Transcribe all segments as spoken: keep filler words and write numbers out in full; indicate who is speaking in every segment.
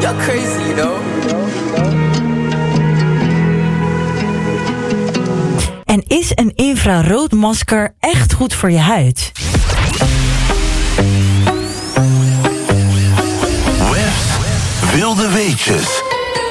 Speaker 1: Y'all crazy, you know?
Speaker 2: En is een infraroodmasker echt goed voor je huid?
Speaker 3: Webs wilde weetjes.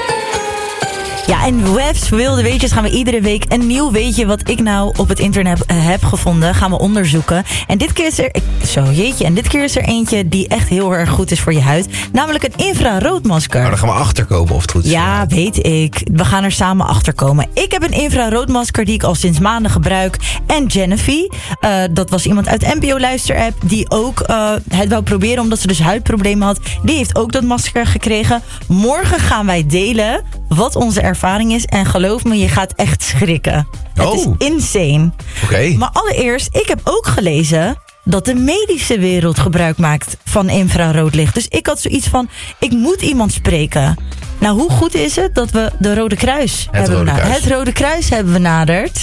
Speaker 2: Ja, en Webs wilde weetjes gaan we iedere week een nieuw weetje wat ik nou op het internet uh, heb gevonden, gaan we onderzoeken. En dit keer is er, zo jeetje, en dit keer is er eentje die echt heel erg goed is voor je huid. Namelijk een infraroodmasker.
Speaker 4: Nou, dan gaan we achterkomen of het goed is.
Speaker 2: Ja, weet ik. We gaan er samen achter komen. Ik heb een infraroodmasker die ik al sinds maanden gebruik. En Jennifer, uh, dat was iemand uit de N P O-luisterapp die ook uh, het wou proberen omdat ze dus huidproblemen had. Die heeft ook dat masker gekregen. Morgen gaan wij delen wat onze ervaring is. En geloof me, je gaat echt schrikken.
Speaker 4: Oh.
Speaker 2: Het is insane.
Speaker 4: Oké. Okay.
Speaker 2: Maar allereerst, ik heb ook gelezen dat de medische wereld gebruik maakt van infraroodlicht. Dus ik had zoiets van, ik moet iemand spreken. Nou, hoe goed is het dat we de Rode Kruis,
Speaker 4: het
Speaker 2: hebben,
Speaker 4: Rode
Speaker 2: benaderd.
Speaker 4: Kruis.
Speaker 2: Het Rode Kruis hebben benaderd.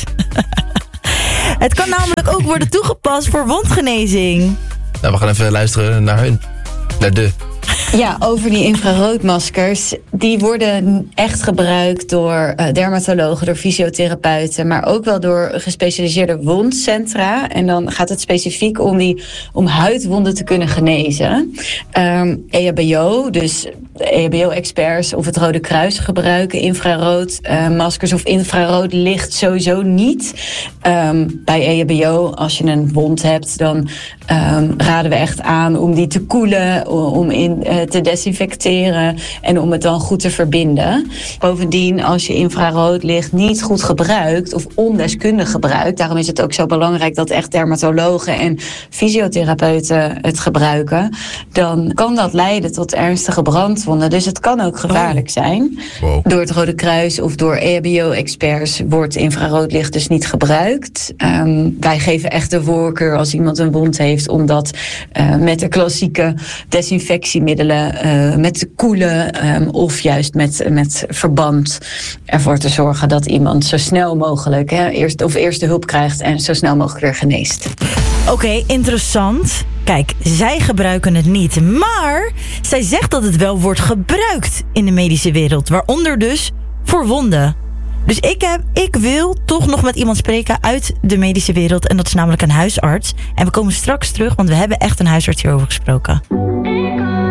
Speaker 2: Het kan namelijk ook worden toegepast voor wondgenezing.
Speaker 4: Nou, we gaan even luisteren naar hun. Naar de...
Speaker 5: Ja, over die infraroodmaskers. Die worden echt gebruikt door uh, dermatologen, door fysiotherapeuten, maar ook wel door gespecialiseerde wondcentra. En dan gaat het specifiek om, die, om huidwonden te kunnen genezen. Um, E H B O, dus E H B O-experts of het Rode Kruis gebruiken infraroodmaskers uh, of infrarood licht sowieso niet. Um, bij E H B O, als je een wond hebt, dan um, raden we echt aan om die te koelen, om in uh, te desinfecteren en om het dan goed te verbinden. Bovendien, als je infraroodlicht niet goed gebruikt of ondeskundig gebruikt, daarom is het ook zo belangrijk dat echt dermatologen en fysiotherapeuten het gebruiken, dan kan dat leiden tot ernstige brandwonden. Dus het kan ook gevaarlijk zijn.
Speaker 4: Wow. Door
Speaker 5: het Rode Kruis of door E H B O-experts wordt infraroodlicht dus niet gebruikt. Um, wij geven echt de voorkeur als iemand een wond heeft om dat uh, met de klassieke desinfectiemiddelen, uh, met de koelen um, of juist met, met verband ervoor te zorgen dat iemand zo snel mogelijk hè, eerst, of eerste hulp krijgt en zo snel mogelijk weer geneest.
Speaker 2: Oké, okay, interessant. Kijk, zij gebruiken het niet, maar zij zegt dat het wel wordt gebruikt in de medische wereld, waaronder dus voor wonden. Dus ik, heb, ik wil toch nog met iemand spreken uit de medische wereld, en dat is namelijk een huisarts. En we komen straks terug, want we hebben echt een huisarts hierover gesproken.